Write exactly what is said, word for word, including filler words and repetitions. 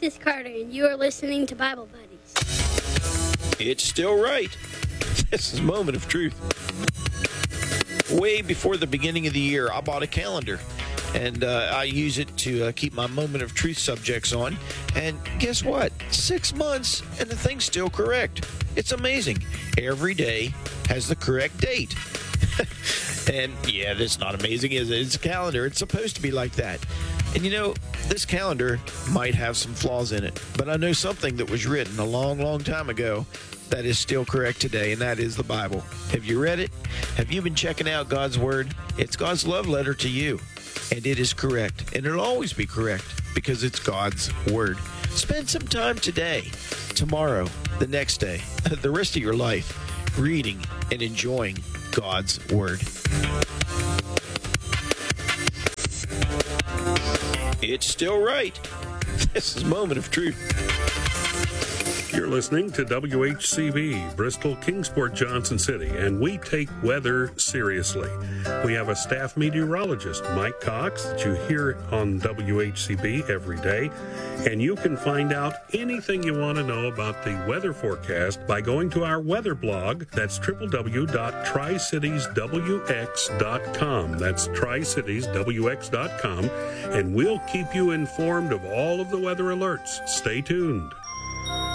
is Carter, and you are listening to Bible Buddies. It's still right. This is Moment of Truth. Way before the beginning of the year, I bought a calendar, and uh, I use it to uh, keep my Moment of Truth subjects on. And guess what? Six months, and the thing's still correct. It's amazing. Every day has the correct date. And yeah, that's not amazing, is it? It's a calendar. It's supposed to be like that. And you know, this calendar might have some flaws in it, but I know something that was written a long, long time ago that is still correct today, and that is the Bible. Have you read it? Have you been checking out God's Word? It's God's love letter to you, and it is correct, and it'll always be correct because it's God's Word. Spend some time today, tomorrow, the next day, the rest of your life, reading and enjoying God's Word. It's still right. This is Moment of Truth. You're listening to W H C B, Bristol, Kingsport, Johnson City, and we take weather seriously. We have a staff meteorologist, Mike Cox, that you hear on W H C B every day, and you can find out anything you want to know about the weather forecast by going to our weather blog. That's w w w dot tri cities w x dot com. That's tri cities w x dot com, and we'll keep you informed of all of the weather alerts. Stay tuned.